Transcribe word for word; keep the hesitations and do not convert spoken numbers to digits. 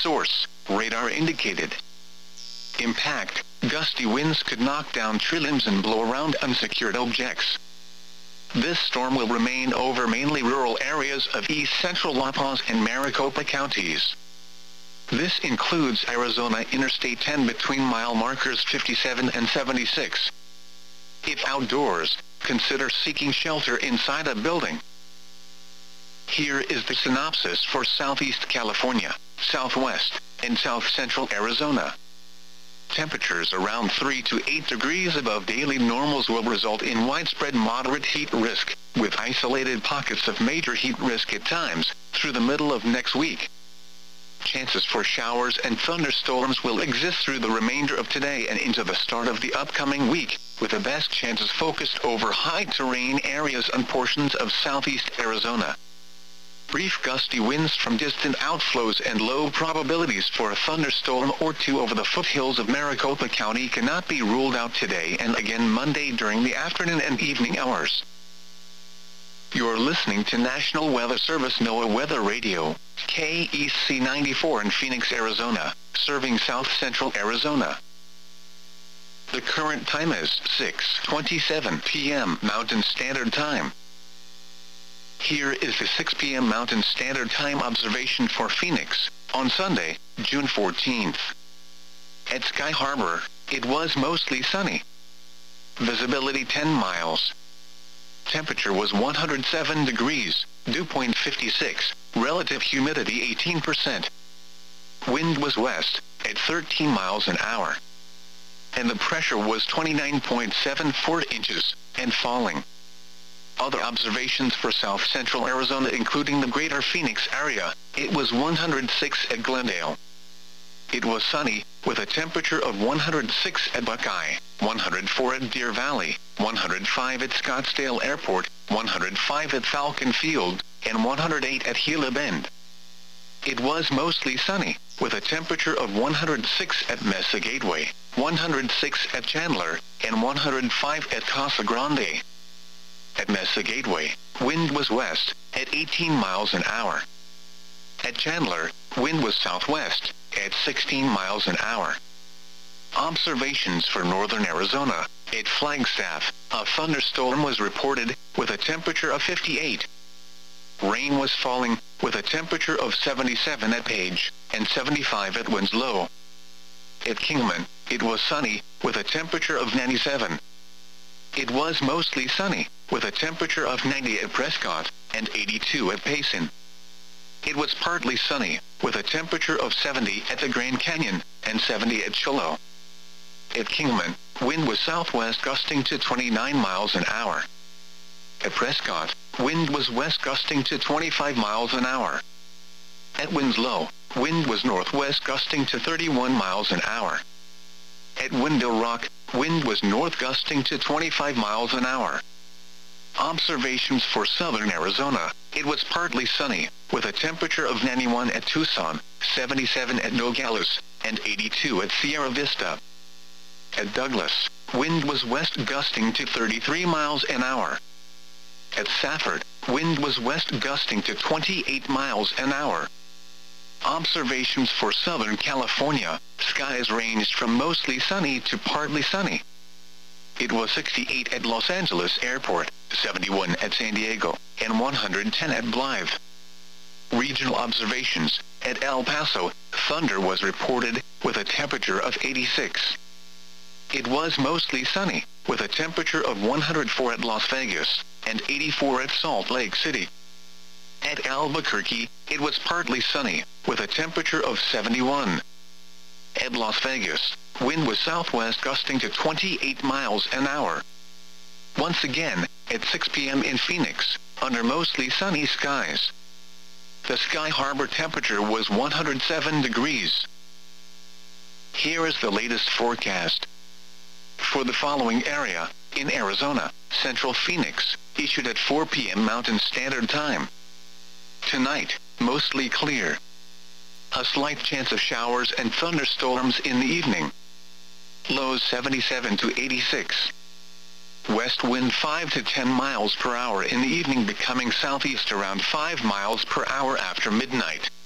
source, radar indicated. Impact: gusty winds could knock down tree limbs and blow around unsecured objects. This storm will remain over mainly rural areas of east central La Paz and Maricopa counties. This includes Arizona Interstate ten between mile markers fifty-seven and seventy-six. If outdoors, consider seeking shelter inside a building. Here is the synopsis for Southeast California, Southwest, and South Central Arizona. Temperatures around three to eight degrees above daily normals will result in widespread moderate heat risk, with isolated pockets of major heat risk at times, through the middle of next week. Chances for showers and thunderstorms will exist through the remainder of today and into the start of the upcoming week, with the best chances focused over high terrain areas and portions of southeast Arizona. Brief gusty winds from distant outflows and low probabilities for a thunderstorm or two over the foothills of Maricopa County cannot be ruled out today and again Monday during the afternoon and evening hours. You're listening to National Weather Service NOAA Weather Radio, K E C ninety-four in Phoenix, Arizona, serving south central Arizona. The current time is six twenty-seven p m Mountain Standard Time. Here is the six p m Mountain Standard Time observation for Phoenix, on Sunday, June fourteenth. At Sky Harbor, it was mostly sunny. Visibility ten miles. Temperature was one hundred seven degrees, dew point fifty-six, relative humidity eighteen percent. Wind was west, at thirteen miles an hour. And the pressure was twenty-nine point seven four inches, and falling. Other observations for south central Arizona including the greater Phoenix area, it was one hundred six at Glendale. It was sunny, with a temperature of one hundred six at Buckeye, one hundred four at Deer Valley, one hundred five at Scottsdale Airport, one hundred five at Falcon Field, and one hundred eight at Gila Bend. It was mostly sunny, with a temperature of one hundred six at Mesa Gateway, one hundred six at Chandler, and one hundred five at Casa Grande. At Mesa Gateway, wind was west, at eighteen miles an hour. At Chandler, wind was southwest, at sixteen miles an hour. Observations for northern Arizona, at Flagstaff, a thunderstorm was reported, with a temperature of fifty-eight. Rain was falling, with a temperature of seventy-seven at Page, and seventy-five at Winslow. At Kingman, it was sunny, with a temperature of ninety-seven. It was mostly sunny, with a temperature of ninety at Prescott, and eighty-two at Payson. It was partly sunny, with a temperature of seventy at the Grand Canyon, and seventy at Shiloh. At Kingman, wind was southwest gusting to twenty-nine miles an hour. At Prescott, wind was west gusting to twenty-five miles an hour. At Winslow, wind was northwest gusting to thirty-one miles an hour. At Window Rock, wind was north gusting to twenty-five miles an hour. Observations for southern Arizona, it was partly sunny, with a temperature of ninety-one at Tucson, seventy-seven at Nogales, and eighty-two at Sierra Vista. At Douglas, wind was west gusting to thirty-three miles an hour. At Safford, wind was west gusting to twenty-eight miles an hour. Observations for Southern California, skies ranged from mostly sunny to partly sunny. It was sixty-eight at Los Angeles Airport, seventy-one at San Diego, and one hundred ten at Blythe. Regional observations, at El Paso, thunder was reported, with a temperature of eighty-six. It was mostly sunny, with a temperature of one hundred four at Las Vegas, and eighty-four at Salt Lake City. At Albuquerque, it was partly sunny, with a temperature of seventy-one. At Las Vegas, wind was southwest gusting to twenty-eight miles an hour. Once again, at six p m in Phoenix, under mostly sunny skies. The Sky Harbor temperature was one hundred seven degrees. Here is the latest forecast. For the following area, in Arizona, Central Phoenix, issued at four p m Mountain Standard Time. Tonight, mostly clear. A slight chance of showers and thunderstorms in the evening. Lows seventy-seven to eighty-six. West wind five to ten miles per hour in the evening, becoming southeast around five miles per hour after midnight.